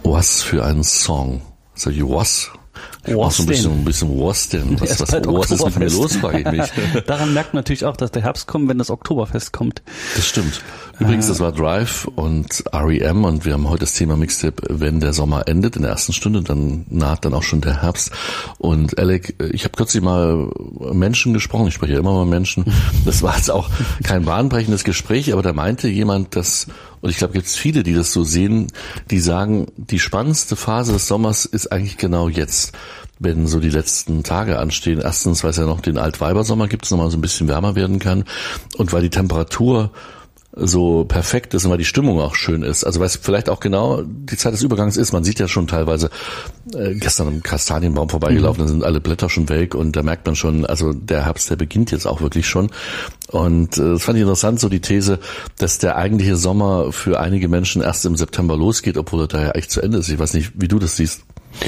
Was für ein Song. Sag ich, was? Ich mach so ein bisschen was denn? Was ist mit mir los, frage ich mich. Daran merkt man natürlich auch, dass der Herbst kommt, wenn das Oktoberfest kommt. Das stimmt. Übrigens, das war Drive und R.E.M. und wir haben heute das Thema Mixtape, wenn der Sommer endet in der ersten Stunde, dann naht dann auch schon der Herbst. Und Alec, ich habe kürzlich mal Menschen gesprochen, ich spreche ja immer mal Menschen, das war jetzt auch kein bahnbrechendes Gespräch, aber da meinte jemand, dass, und ich glaube, gibt es viele, die das so sehen, die sagen, die spannendste Phase des Sommers ist eigentlich genau jetzt, wenn so die letzten Tage anstehen. Erstens, weil es ja noch den Altweibersommer gibt, es nochmal so ein bisschen wärmer werden kann und weil die Temperatur so perfekt ist und weil die Stimmung auch schön ist. Also weil es vielleicht auch genau die Zeit des Übergangs ist. Man sieht ja schon teilweise, gestern am Kastanienbaum vorbeigelaufen, da sind alle Blätter schon weg und da merkt man schon, also der Herbst, der beginnt jetzt auch wirklich schon. Und das fand ich interessant, so die These, dass der eigentliche Sommer für einige Menschen erst im September losgeht, obwohl er da ja eigentlich zu Ende ist. Ich weiß nicht, wie du das siehst.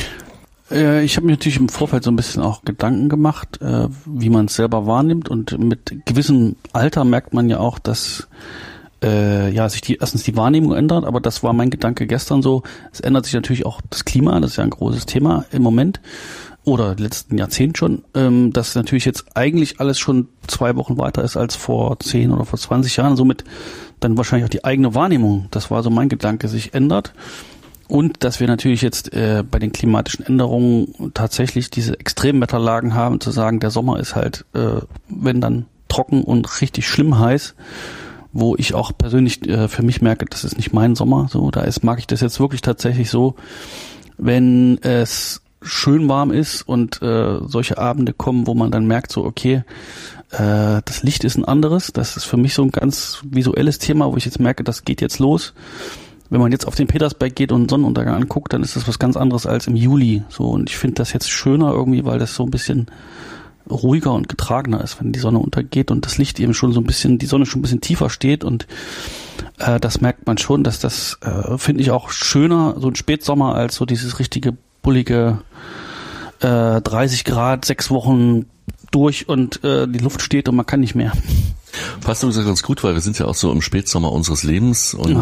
Ich habe mir natürlich im Vorfeld so ein bisschen auch Gedanken gemacht, wie man es selber wahrnimmt, und mit gewissem Alter merkt man ja auch, dass sich erstens die Wahrnehmung ändert, aber das war mein Gedanke gestern so. Es ändert sich natürlich auch das Klima, das ist ja ein großes Thema im Moment oder letzten Jahrzehnt schon, dass natürlich jetzt eigentlich alles schon 2 Wochen weiter ist als vor 10 oder vor 20 Jahren, somit dann wahrscheinlich auch die eigene Wahrnehmung, das war so mein Gedanke, sich ändert. Und dass wir natürlich jetzt bei den klimatischen Änderungen tatsächlich diese Extremwetterlagen haben, zu sagen, der Sommer ist halt, wenn dann trocken und richtig schlimm heiß, wo ich auch persönlich für mich merke, das ist nicht mein Sommer. So, mag ich das jetzt wirklich tatsächlich so, wenn es schön warm ist und solche Abende kommen, wo man dann merkt, so okay, das Licht ist ein anderes. Das ist für mich so ein ganz visuelles Thema, wo ich jetzt merke, das geht jetzt los. Wenn man jetzt auf den Petersberg geht und einen Sonnenuntergang anguckt, dann ist das was ganz anderes als im Juli. So, und ich finde das jetzt schöner irgendwie, weil das so ein bisschen ruhiger und getragener ist, wenn die Sonne untergeht und das Licht eben schon so ein bisschen, die Sonne schon ein bisschen tiefer steht, und das merkt man schon, dass das finde ich auch schöner, so ein Spätsommer, als so dieses richtige bullige 30 Grad, 6 Wochen durch und die Luft steht und man kann nicht mehr. Passt übrigens ganz gut, weil wir sind ja auch so im Spätsommer unseres Lebens und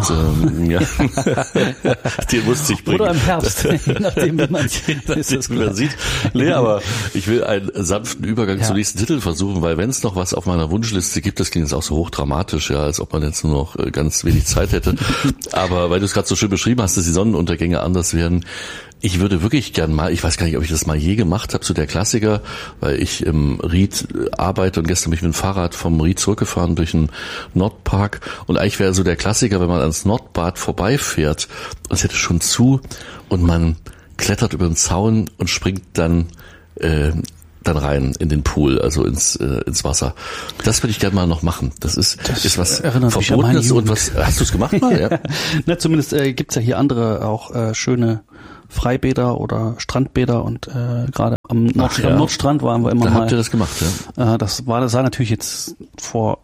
den musste ich bringen. Oder im Herbst, je nachdem, wie man sieht. Nee, aber ich will einen sanften Übergang zum nächsten Titel versuchen, weil wenn es noch was auf meiner Wunschliste gibt, das klingt jetzt auch so hochdramatisch, ja, als ob man jetzt nur noch ganz wenig Zeit hätte. Aber weil du es gerade so schön beschrieben hast, dass die Sonnenuntergänge anders werden, ich würde wirklich gern mal, ich weiß gar nicht, ob ich das mal je gemacht habe, so der Klassiker, weil ich im Ried arbeite und gestern bin ich mit dem Fahrrad vom Ried zurückgefahren durch den Nordpark und eigentlich wäre so der Klassiker, wenn man ans Nordbad vorbeifährt und es hätte schon zu und man klettert über den Zaun und springt dann rein in den Pool, also ins Wasser. Das würde ich gerne mal noch machen. Das ist was Verbotenes und was, hast du es gemacht mal? Ja. Na, zumindest gibt's ja hier andere auch schöne Freibäder oder Strandbäder und gerade am Nordstrand waren wir immer mal. Da habt ihr das gemacht, ja? Das sah natürlich jetzt vor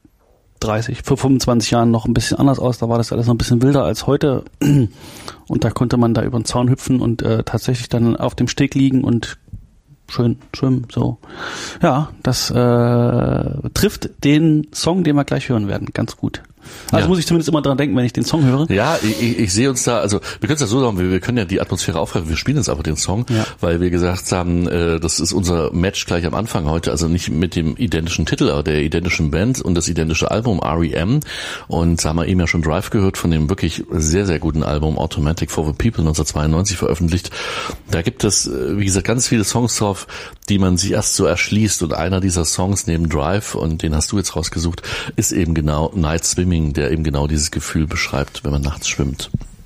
25 Jahren noch ein bisschen anders aus. Da war das alles noch ein bisschen wilder als heute. Und da konnte man da über den Zaun hüpfen und tatsächlich dann auf dem Steg liegen und schön schwimmen, so. Ja, das trifft den Song, den wir gleich hören werden, ganz gut. Also muss ich zumindest immer dran denken, wenn ich den Song höre. Ja, ich sehe uns da, also wir können es ja so sagen, wir können ja die Atmosphäre aufgreifen, wir spielen jetzt aber den Song, weil wir gesagt haben, das ist unser Match gleich am Anfang heute, also nicht mit dem identischen Titel, aber der identischen Band und das identische Album R.E.M. Und da haben wir eben ja schon Drive gehört von dem wirklich sehr, sehr guten Album Automatic for the People 1992 veröffentlicht. Da gibt es, wie gesagt, ganz viele Songs drauf, die man sich erst so erschließt, und einer dieser Songs neben Drive, und den hast du jetzt rausgesucht, ist eben genau Night Swimming, der eben genau dieses Gefühl beschreibt, wenn man nachts schwimmt.